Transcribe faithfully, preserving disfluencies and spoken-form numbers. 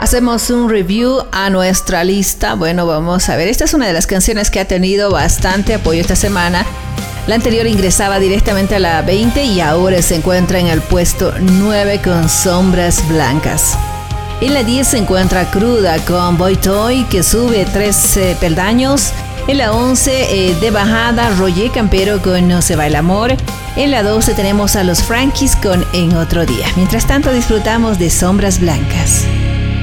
Hacemos un review a nuestra lista. Bueno, vamos a ver. Esta es una de las canciones que ha tenido bastante apoyo esta semana. La anterior ingresaba directamente a la veinte y ahora se encuentra en el puesto nueve con Sombras Blancas. En la diez se encuentra Cruda con Boy Toy, que sube trece peldaños. En la once, eh, de bajada, Roger Campero con No se va el amor. En la doce tenemos a los Frankies con En otro día. Mientras tanto, disfrutamos de Sombras Blancas.